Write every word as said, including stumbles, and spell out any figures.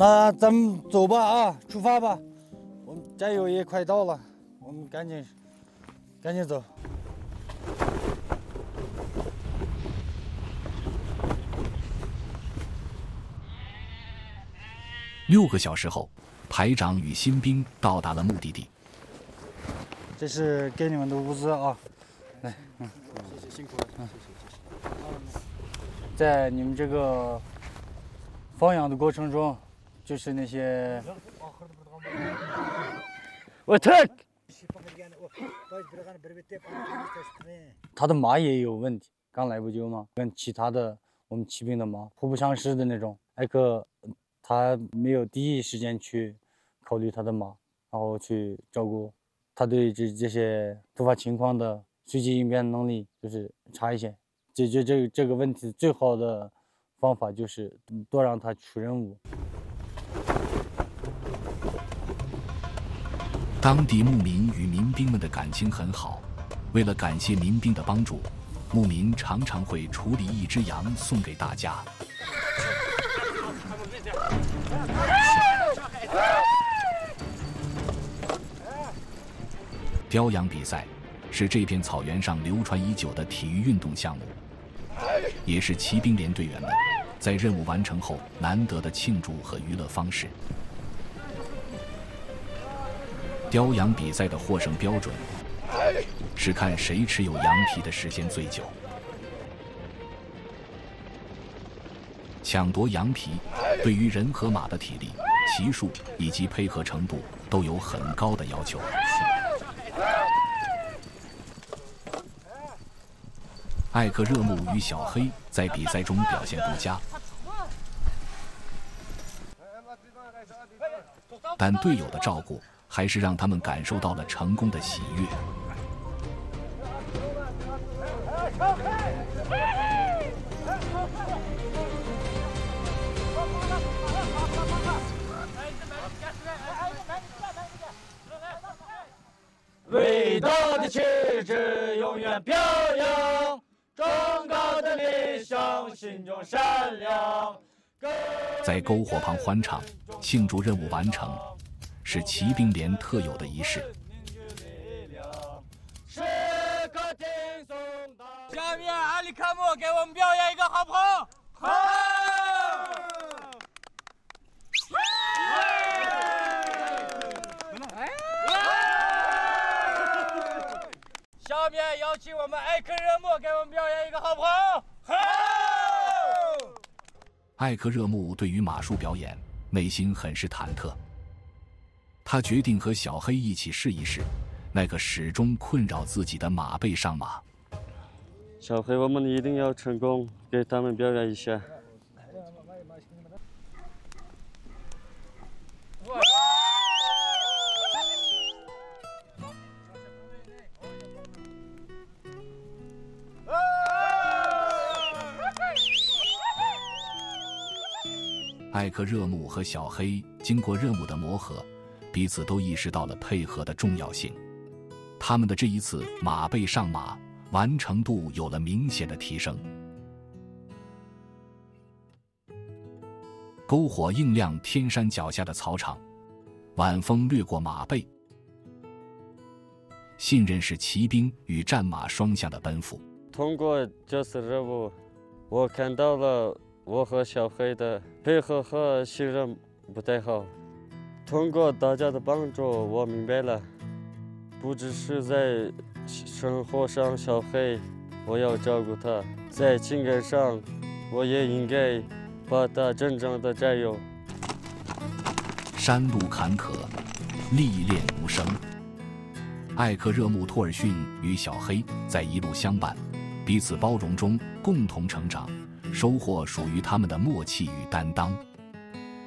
那咱们走吧啊，出发吧。我们加油也快到了，我们赶紧赶紧走。 六个小时后，排长与新兵到达了目的地。 这是给你们的物资啊，来，嗯， 谢谢辛苦了，嗯，谢谢谢谢。 在你们这个放养的过程中，就是那些，我特，他的马也有问题，刚来不久嘛，跟其他的我们骑兵的马互不相识的那种。艾克他没有第一时间去考虑他的马，然后去照顾。他对这这些突发情况的随机应变能力就是差一些。解决这这个问题最好的方法就是多让他出任务。 当地牧民与民兵们的感情很好，为了感谢民兵的帮助，牧民常常会处理一只羊送给大家。雕羊比赛是这片草原上流传已久的体育运动项目，也是骑兵连队员们在任务完成后难得的庆祝和娱乐方式。雕羊比赛的获胜标准是看谁持有羊皮的时间最久。抢夺羊皮对于人和马的体力、骑术以及配合程度都有很高的要求。艾克热木与小黑在比赛中表现不佳，但队友的照顾还是让他们感受到了成功的喜悦。 伟大的旗帜永远飘扬，崇高的理想心中闪亮。 在篝火旁欢唱，庆祝任务完成，是骑兵连特有的仪式。 下面阿里卡姆给我们表演一个好不好？好。下面邀请我们艾克热木给我们表演一个好不好？好。 艾克热木对于马术表演内心很是忐忑，他决定和小黑一起试一试那个始终困扰自己的马背上马。 小黑，我们一定要成功，给他们表演一下。 艾克热木和小黑经过任务的磨合，彼此都意识到了配合的重要性。他们的这一次马背上马完成度有了明显的提升。篝火映亮天山脚下的草场，晚风掠过马背。信任是骑兵与战马双向的奔赴。 通过这次任务，我看到了我和小黑的配合和信任不太好。通过大家的帮助，我明白了，不只是在生活上，小黑我要照顾他，在情感上，我也应该把他真正的加油。 山路坎坷，历练无声。艾克热木托尔逊与小黑在一路相伴，彼此包容中共同成长，收获属于他们的默契与担当。